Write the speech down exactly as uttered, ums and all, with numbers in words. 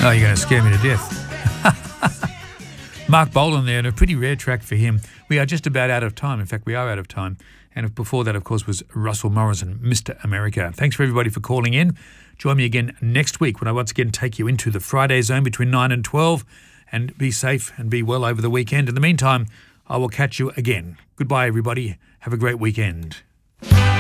Oh, you're going to scare me to death. Mark Bolan there, and a pretty rare track for him. We are just about out of time. In fact, we are out of time. And before that, of course, was Russell Morrison, Mister America. Thanks for everybody for calling in. Join me again next week when I once again take you into the Friday zone between nine and twelve. And be safe and be well over the weekend. In the meantime, I will catch you again. Goodbye, everybody. Have a great weekend.